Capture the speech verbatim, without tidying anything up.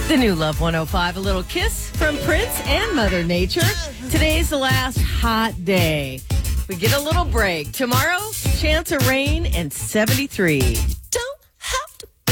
The new Love one oh five, a little kiss from Prince and Mother Nature. Today's the last hot day. We get a little break. Tomorrow, chance of rain and seventy-three.